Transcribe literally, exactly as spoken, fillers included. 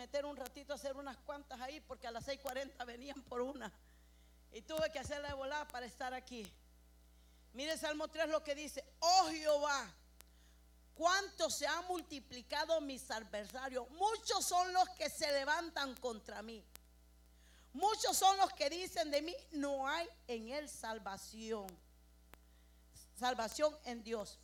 meter un ratito a hacer unas cuantas ahí, porque a las seis cuarenta venían por una y tuve que hacerla de volada para estar aquí. Mire Salmo tres lo que dice: oh Jehová, cuánto se han multiplicado mis adversarios, muchos son los que se levantan contra mí, muchos son los que dicen de mí, no hay en él salvación, salvación en Dios.